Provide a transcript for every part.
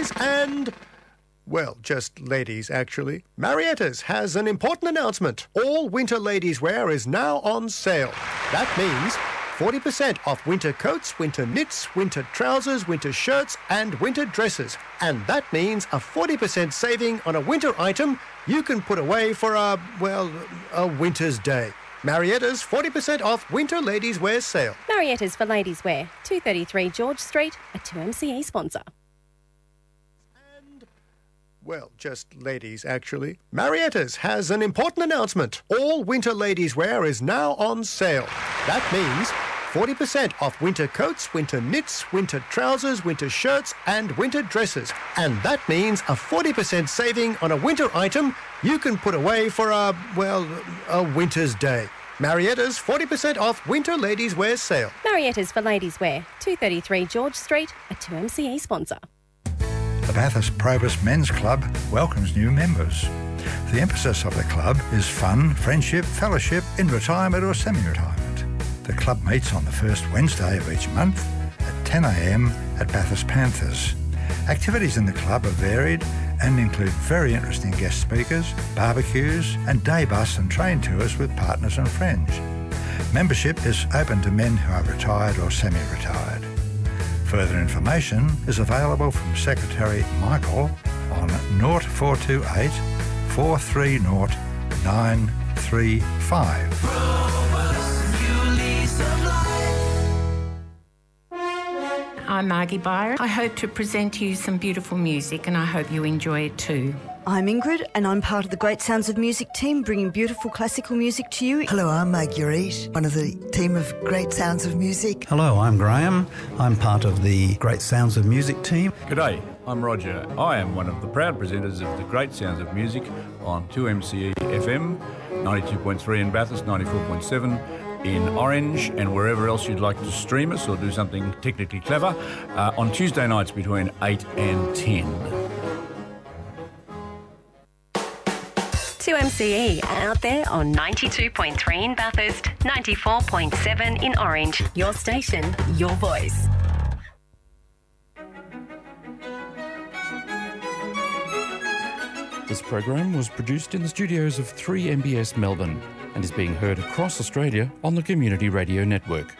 ladies and... well, just ladies, actually. Marietta's has an important announcement. All winter ladies' wear is now on sale. That means 40% off winter coats, winter knits, winter trousers, winter shirts and winter dresses. And that means a 40% saving on a winter item you can put away for a winter's day. Marietta's 40% off winter ladies' wear sale. Marietta's for ladies' wear, 233 George Street, a 2MCE sponsor. Well, just ladies, actually. Marietta's has an important announcement. All winter ladies' wear is now on sale. That means 40% off winter coats, winter knits, winter trousers, winter shirts and winter dresses. And that means a 40% saving on a winter item you can put away for a winter's day. Marietta's 40% off winter ladies' wear sale. Marietta's for ladies' wear, 233 George Street, a 2MCE sponsor. The Bathurst Probus Men's Club welcomes new members. The emphasis of the club is fun, friendship, fellowship in retirement or semi-retirement. The club meets on the first Wednesday of each month at 10 a.m. at Bathurst Panthers. Activities in the club are varied and include very interesting guest speakers, barbecues and day bus and train tours with partners and friends. Membership is open to men who are retired or semi-retired. Further information is available from Secretary Michael on 0428 430 935. I'm Margie Byron. I hope to present to you some beautiful music and I hope you enjoy it too. I'm Ingrid and I'm part of the Great Sounds of Music team bringing beautiful classical music to you. Hello, I'm Marguerite, one of the team of Great Sounds of Music. Hello, I'm Graham. I'm part of the Great Sounds of Music team. G'day, I'm Roger. I am one of the proud presenters of the Great Sounds of Music on 2MCE FM, 92.3 in Bathurst, 94.7 in Orange and wherever else you'd like to stream us or do something technically clever on Tuesday nights between 8 and 10. 2MCE out there on 92.3 in Bathurst, 94.7 in Orange. Your station, your voice. This program was produced in the studios of 3MBS Melbourne and is being heard across Australia on the Community Radio Network.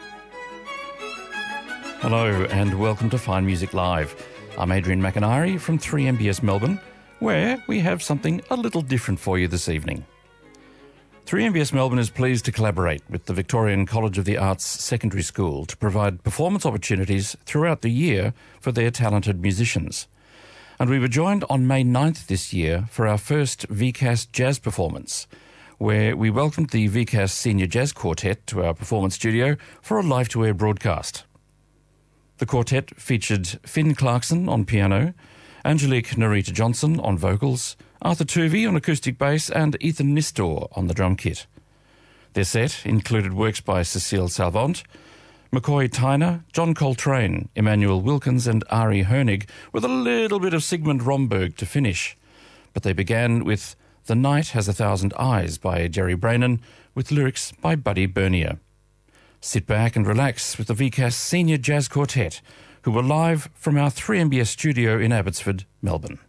Hello and welcome to Fine Music Live. I'm Adrian McIntyre from 3MBS Melbourne, where we have something a little different for you this evening. 3MBS Melbourne is pleased to collaborate with the Victorian College of the Arts Secondary School to provide performance opportunities throughout the year for their talented musicians. And we were joined on May 9th this year for our first VCAS jazz performance, where we welcomed the VCAS Senior Jazz Quartet to our performance studio for a live-to-air broadcast. The quartet featured Finn Clarkson on piano, Angelique Narita Johnson on vocals, Arthur Tuvey on acoustic bass and Ethan Nistor on the drum kit. Their set included works by Cecile Salvant, McCoy Tyner, John Coltrane, Emmanuel Wilkins and Ari Hernig, with a little bit of Sigmund Romberg to finish. But they began with The Night Has 1,000 Eyes by Jerry Brannan, with lyrics by Buddy Bernier. Sit back and relax with the VCAS Senior Jazz Quartet, who were live from our 3MBS studio in Abbotsford, Melbourne.